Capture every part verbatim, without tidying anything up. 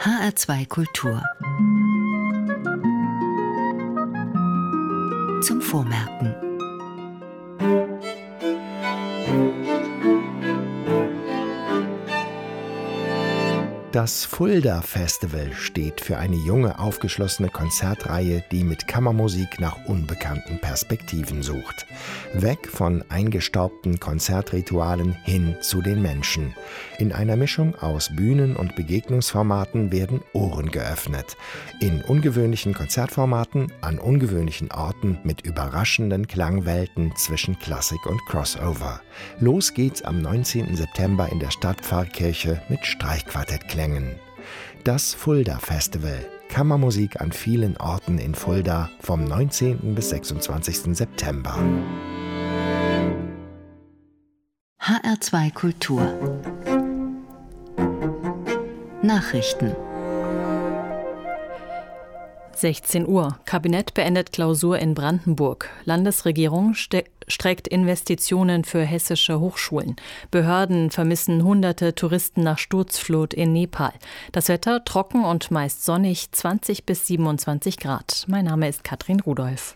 H R zwei Kultur. Zum Vormerken. Das Fulda Festival steht für eine junge, aufgeschlossene Konzertreihe, die mit Kammermusik nach unbekannten Perspektiven sucht. Weg von eingestaubten Konzertritualen hin zu den Menschen. In einer Mischung aus Bühnen- und Begegnungsformaten werden Ohren geöffnet. In ungewöhnlichen Konzertformaten, an ungewöhnlichen Orten mit überraschenden Klangwelten zwischen Klassik und Crossover. Los geht's am neunzehnten September in der Stadtpfarrkirche mit Streichquartettklängen. Das Fulda Festival. Kammermusik an vielen Orten in Fulda vom neunzehnten bis sechsundzwanzigsten September. H R zwei Kultur. Nachrichten. sechzehn Uhr. Kabinett beendet Klausur in Brandenburg. Landesregierung ste- streckt Investitionen für hessische Hochschulen. Behörden vermissen hunderte Touristen nach Sturzflut in Nepal. Das Wetter trocken und meist sonnig, zwanzig bis siebenundzwanzig Grad. Mein Name ist Katrin Rudolph.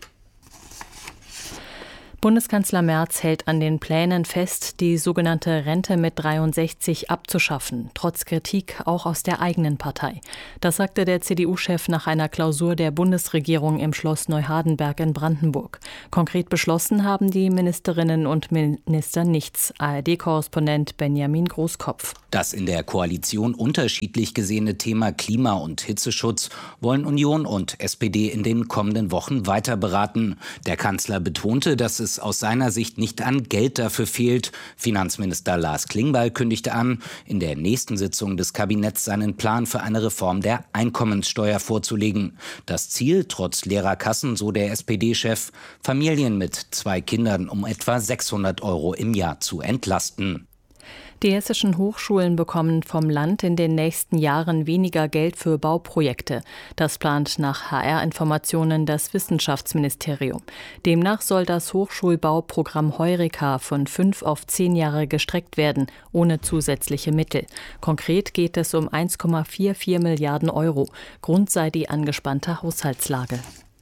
Bundeskanzler Merz hält an den Plänen fest, die sogenannte Rente mit dreiundsechzig abzuschaffen, trotz Kritik auch aus der eigenen Partei. Das sagte der C D U-Chef nach einer Klausur der Bundesregierung im Schloss Neuhardenberg in Brandenburg. Konkret beschlossen haben die Ministerinnen und Minister nichts. A R D-Korrespondent Benjamin Großkopf. Das in der Koalition unterschiedlich gesehene Thema Klima- und Hitzeschutz wollen Union und S P D in den kommenden Wochen weiter beraten. Der Kanzler betonte, dass es aus seiner Sicht nicht an Geld dafür fehlt. Finanzminister Lars Klingbeil kündigte an, in der nächsten Sitzung des Kabinetts seinen Plan für eine Reform der Einkommenssteuer vorzulegen. Das Ziel, trotz leerer Kassen, so der S P D-Chef, Familien mit zwei Kindern um etwa sechshundert Euro im Jahr zu entlasten. Die hessischen Hochschulen bekommen vom Land in den nächsten Jahren weniger Geld für Bauprojekte. Das plant nach H R-Informationen das Wissenschaftsministerium. Demnach soll das Hochschulbauprogramm Heureka von fünf auf zehn Jahre gestreckt werden, ohne zusätzliche Mittel. Konkret geht es um eins Komma vierundvierzig Milliarden Euro. Grund sei die angespannte Haushaltslage.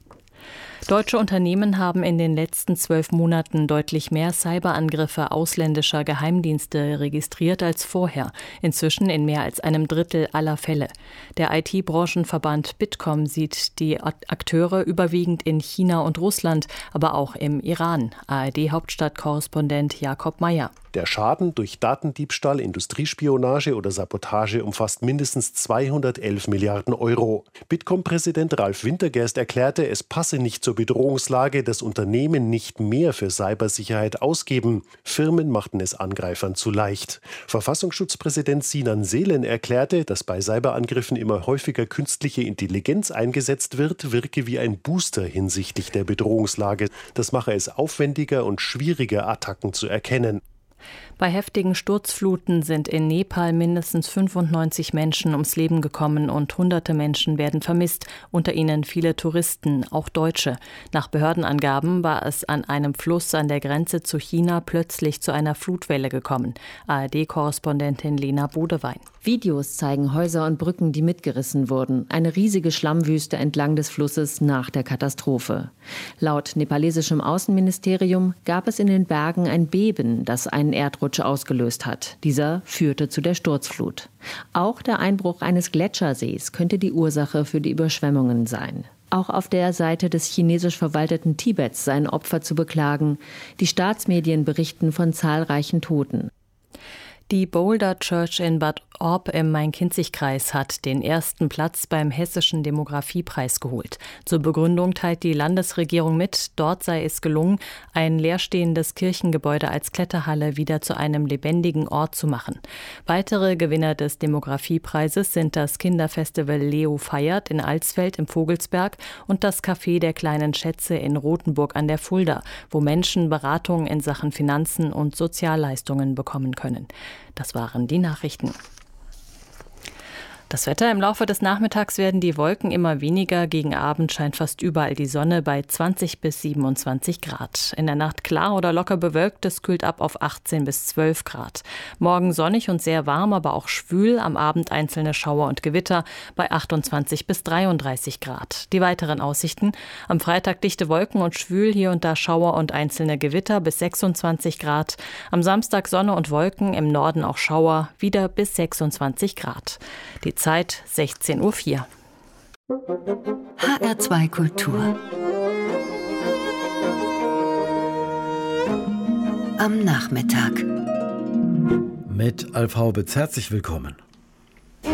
Deutsche Unternehmen haben in den letzten zwölf Monaten deutlich mehr Cyberangriffe ausländischer Geheimdienste registriert als vorher, inzwischen in mehr als einem Drittel aller Fälle. Der I T-Branchenverband Bitkom sieht die Akteure überwiegend in China und Russland, aber auch im Iran. A R D-Hauptstadtkorrespondent Jakob Meyer. Der Schaden durch Datendiebstahl, Industriespionage oder Sabotage umfasst mindestens zweihundertelf Milliarden Euro. Bitkom-Präsident Ralf Wintergerst erklärte, es passe nicht zur Bedrohungslage, dass Unternehmen nicht mehr für Cybersicherheit ausgeben. Firmen machten es Angreifern zu leicht. Verfassungsschutzpräsident Sinan Selen erklärte, dass bei Cyberangriffen immer häufiger künstliche Intelligenz eingesetzt wird, wirke wie ein Booster hinsichtlich der Bedrohungslage. Das mache es aufwendiger und schwieriger, Attacken zu erkennen. Bei heftigen Sturzfluten sind in Nepal mindestens fünfundneunzig Menschen ums Leben gekommen und hunderte Menschen werden vermisst, unter ihnen viele Touristen, auch Deutsche. Nach Behördenangaben war es an einem Fluss an der Grenze zu China plötzlich zu einer Flutwelle gekommen. A R D-Korrespondentin Lena Bodewein. Videos zeigen Häuser und Brücken, die mitgerissen wurden. Eine riesige Schlammwüste entlang des Flusses nach der Katastrophe. Laut nepalesischem Außenministerium gab es in den Bergen ein Beben, das einen Erdrutsch ausgelöst hat. Dieser führte zu der Sturzflut. Auch der Einbruch eines Gletschersees könnte die Ursache für die Überschwemmungen sein. Auch auf der Seite des chinesisch verwalteten Tibets seien Opfer zu beklagen. Die Staatsmedien berichten von zahlreichen Toten. Die Boulder Church in Bad Orb im Main-Kinzig-Kreis hat den ersten Platz beim Hessischen Demografiepreis geholt. Zur Begründung teilt die Landesregierung mit, dort sei es gelungen, ein leerstehendes Kirchengebäude als Kletterhalle wieder zu einem lebendigen Ort zu machen. Weitere Gewinner des Demografiepreises sind das Kinderfestival Leo feiert in Alsfeld im Vogelsberg und das Café der kleinen Schätze in Rothenburg an der Fulda, wo Menschen Beratungen in Sachen Finanzen und Sozialleistungen bekommen können. Das waren die Nachrichten. Das Wetter: Im Laufe des Nachmittags werden die Wolken immer weniger. Gegen Abend scheint fast überall die Sonne bei zwanzig bis siebenundzwanzig Grad. In der Nacht klar oder locker bewölkt, es kühlt ab auf achtzehn bis zwölf Grad. Morgen sonnig und sehr warm, aber auch schwül. Am Abend einzelne Schauer und Gewitter bei achtundzwanzig bis dreiunddreißig Grad. Die weiteren Aussichten: Am Freitag dichte Wolken und schwül, hier und da Schauer und einzelne Gewitter bis sechsundzwanzig Grad. Am Samstag Sonne und Wolken, im Norden auch Schauer, wieder bis sechsundzwanzig Grad. Die Zeit sechzehn Uhr vier. H R zwei Kultur. Am Nachmittag. Mit Alf Haubitz. Herzlich willkommen.